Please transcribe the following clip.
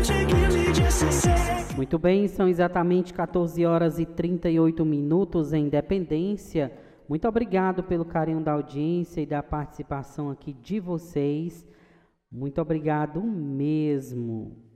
Muito bem, são exatamente 14 horas e 38 minutos em Independência. Muito obrigado pelo carinho da audiência e da participação aqui de vocês. Muito obrigado mesmo.